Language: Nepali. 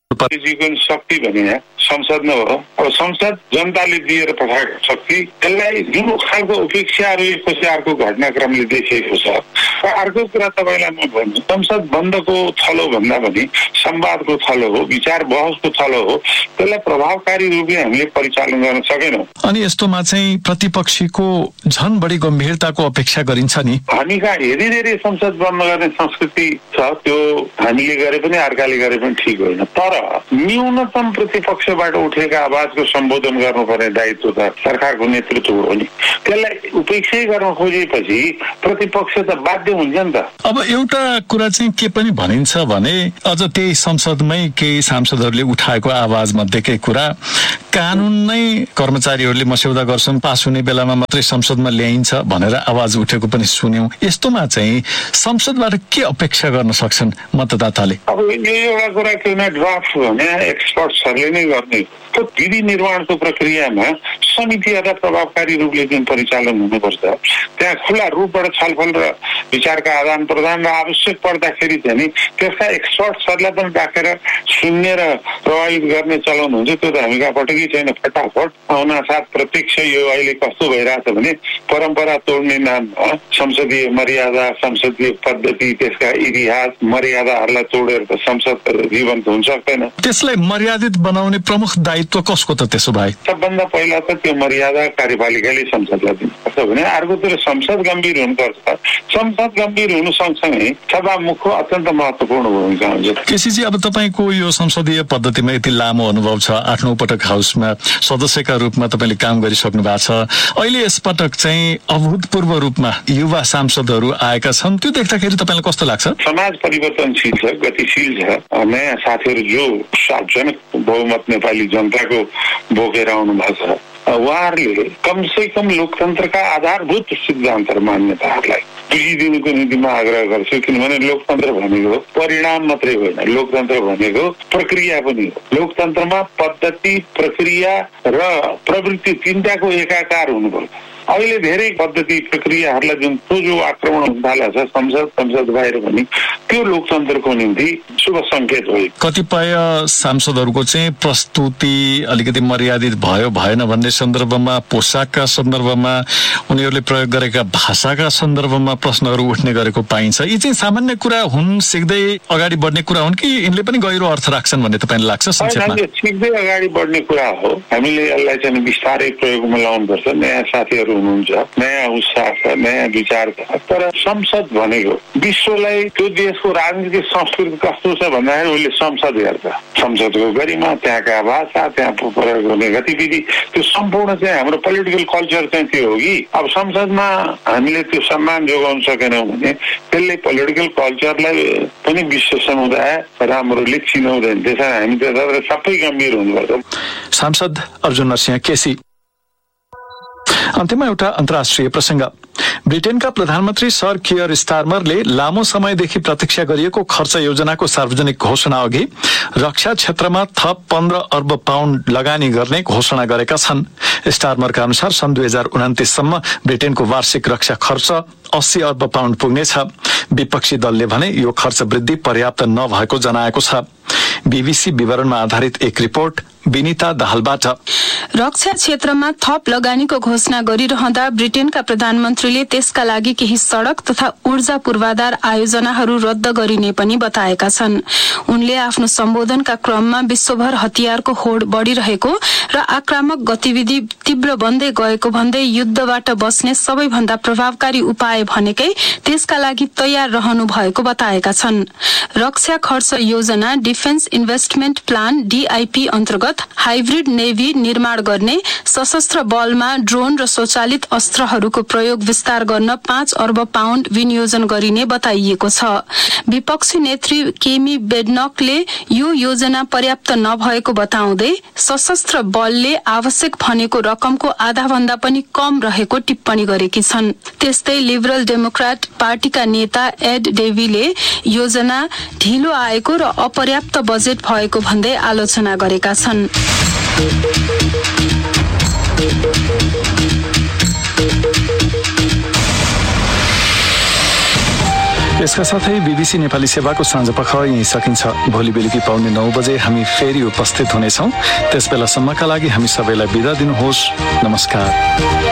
शक्ति भने संसद न हो। अब संसद जनताले दिएर पठाएको शक्ति, त्यसलाई जुन खालको उपेक्षाहरू पछि अर्को घटनाक्रमले देखिएको छ। अर्को कुरा तपाईँलाई म भन्छु, संसद बन्दको थलो भन्दा पनि संवादको थलो हो, विचार बहसको थलो हो। त्यसलाई प्रभावकारी रूपले हामीले परिचालन गर्न सकेनौँ। अनि यस्तोमा चाहिँ प्रतिपक्षीको झन बढी गम्भीरताको अपेक्षा गरिन्छ नि। हामी कहाँ हेरी धेरै संसद बन्द गर्ने संस्कृति छ, त्यो हामीले गरे पनि अर्काले गरे पनि ठिक होइन। तर न्यूनतम प्रतिपक्षबाट उठेका आवाजको सम्बोधन गर्नुपर्ने दायित्व त सरकारको नेतृत्व हो नि। त्यसलाई उपेक्षै गर्न खोजेपछि प्रतिपक्ष त बाध्य हुन्छ नि त। अब एउटा कुरा चाहिँ के पनि भनिन्छ भने अझ त्यही संसदमै केही सांसदहरूले उठाएको आवाज मध्येकै कुरा, कानून नै कर्मचारीहरूले मस्यौदा गर्छन्, पास हुने बेलामा मात्रै संसदमा ल्याइन्छ भनेर आवाज उठेको पनि सुन्यौं। यस्तोमा चाहिँ संसदबाट के अपेक्षा गर्न सक्छन् मतदाताले? अब यो एउटा कुरा के भने ड्राफ्ट भने एक्सपर्ट्सहरूले नै गर्ने। त्यो विधि निर्माणको प्रक्रियामा समितिहरूलाई प्रभावकारी रूपले जुन परिचालन हुनुपर्छ, त्यहाँ खुला रूपबाट छलफल र विचारका आदान प्रदान र आवश्यक पर्दाखेरि चाहिँ त्यसका एक्सपर्ट्सहरूलाई पनि राखेर सुन्ने र प्रभावित गर्ने चलन हुन्छ। त्यो त हामी कहाँ पटकै छैन। फटाफट आउनासाथ प्रत्यक्ष यो अहिले कस्तो भइरहेछ भने परम्परा तोड्ने नाममा संसदीय मर्यादा, संसदीय पद्धति, त्यसका इतिहास मर्यादाहरूलाई तोडेर त संसद जीवन्त हुन सक्दैन। त्यसलाई मर्यादित बनाउने प्रमुख दायित्व कसको त त्यसो भए? सबभन्दा पहिला त त्यो मर्यादा कार्यपालिकाले संसदलाई दिनुपर्छ भने, अर्कोतिर संसद गम्भीर हुनुपर्छ। संसद गम्भीर हुनु सँगसँगै सभामुखको अत्यन्त महत्त्वपूर्ण भूमिका हुन्छ। केसीजी, अब तपाईँको यो संसदीय पद्धतिमा यति लामो अनुभव छ, 8-9 पटक हाउसमा सदस्यका रूपमा तपाईँले काम गरिसक्नु भएको छ। अहिले यसपटक चाहिँ अभूतपूर्व रूपमा युवा सांसदहरू आएका छन्, त्यो देख्दाखेरि तपाईँलाई कस्तो लाग्छ? समाज परिवर्तनशील छ, गतिशील छ। नयाँ साथीहरू जो सार्वजनिक बहुमत नेपाली जनताको बोकेर आउनु भएको छ, उहाँहरूले कमसे कम लोकतन्त्रका आधारभूत सिद्धान्तहरू मान्यताहरूलाई बुझिदिनुको निम्ति म आग्रह गर्छु। किनभने लोकतन्त्र भनेको परिणाम मात्रै होइन, लोकतन्त्र भनेको प्रक्रिया पनि हो। लोकतन्त्रमा पद्धति, प्रक्रिया र प्रवृत्ति तीनटाको एकाकार हुनुपर्छ। अहिले धेरै पद्धति प्रक्रियाहरूलाई जुन जो आक्रमण हुन थालेको छ संसद बाहिर पनि, त्यो लोकतन्त्रको निम्ति शुभ संकेत हो। कतिपय सांसदहरूको चाहिँ प्रस्तुति अलिकति मर्यादित भयो भएन भन्ने सन्दर्भमा, पोसाकका सन्दर्भमा, उनीहरूले प्रयोग गरेका भाषाका सन्दर्भमा प्रश्नहरू उठ्ने गरेको पाइन्छ। यी चाहिँ सामान्य कुरा हुन्, सिक्दै अगाडि बढ्ने कुरा हुन् कि यिनले पनि गहिरो अर्थ राख्छन् भन्ने तपाईँलाई लाग्छ? संक्षेपमा सिक्दै अगाडि बढ्ने कुरा हो। हामीले यसलाई चाहिँ बिस्तारै प्रयोगमा ल्याउनुपर्छ। नयाँ साथीहरू हुनुहुन्छ, नयाँ उत्साह छ, नयाँ विचार छ। तर संसद भनेको विश्वलाई त्यो देशको राजनीतिक संस्कृति कस्तो छ भन्दाखेरि उसले संसद हेर्छ। संसदको गरिमा, त्यहाँका भाषा, त्यहाँ प्रयोग गर्ने गतिविधि, त्यो सम्पूर्ण चाहिँ हाम्रो पोलिटिकल कल्चर चाहिँ त्यो हो कि। अब संसदमा हामीले त्यो सम्मान जोगाउन सकेनौँ भने त्यसले पोलिटिकल कल्चरलाई पनि विश्व समुदाय राम्रोले चिनाउँदैन। त्यसैले हामी त सबै गम्भीर हुनुपर्छ। सांसद अर्जुन नरसिंह केसी। अन्त्यमा एउटा अन्तर्राष्ट्रिय प्रसंग। ब्रिटेनका प्रधानमन्त्री सर कियर स्टारमरले लामो समयदेखि प्रतीक्षा गरिएको खर्च योजनाको सार्वजनिक घोषणा अघि रक्षा क्षेत्रमा थप 15 अर्ब पाउन्ड लगानी गर्ने घोषणा गरेका छन्। स्टारमरका अनुसार सन् 2029 सम्म ब्रिटेनको वार्षिक रक्षा खर्च 80 अर्ब पाउन्ड पुग्नेछ। विपक्षी दलले भने यो खर्च वृद्धि पर्याप्त नभएको जनाएको छ। बीबीसी विवरणमा आधारित एक रिपोर्ट विनिता दाहालबाट। रक्षा क्षेत्रमा थप लगानीको घोषणा गरिरहँदा ब्रिटेनका प्रधानमन्त्रीले त्यसका लागि केही सड़क तथा ऊर्जा पूर्वाधार आयोजनाहरू रद्द गरिने पनि बताएका छन्। उनले आफ्नो सम्बोधनका क्रममा विश्वभर हतियारको होड बढ़िरहेको र आक्रामक गतिविधि तीव्र बन्दै गएको भन्दै युद्धबाट बस्ने सबैभन्दा प्रभावकारी उपाय भनेकै त्यसका लागि तयार रहनु भएको बताएका छन्। रक्षा खर्च योजना डिफेन्स इन्भेस्टमेन्ट प्लान डीआईपी अन्तर्गत हाइब्रिड नेभी निर्माण गर्ने, सशस्त्र बलमा ड्रोन र स्वचालित अस्त्रहरूको प्रयोग विस्तार गर्न 5 अर्ब पाउन्ड विनियोजन गरिने बताइएको छ। विपक्षी नेत्री केमी बेडनकले यो योजना पर्याप्त नभएको बताउँदै सशस्त्र बलले आवश्यक भनेको रकमको आधा भन्दा पनि कम रहेको टिप्पणी गरेकी छन्। त्यस्तै लिबरल डेमोक्रेट पार्टीका नेता एड डेभीले योजना ढिलो आएको र अपर्याप्त बजेट भएको भन्दै आलोचना गरेका छन्। यसका साथै BBC नेपाली सेवाको साँझपख यही सकिन्छ। भोलि बेलुकी पाउने 9 बजे हामी फेरि उपस्थित हुनेछौँ। त्यसबेलासम्मका लागि हामी सबैलाई बिदा दिनुहोस्। नमस्कार।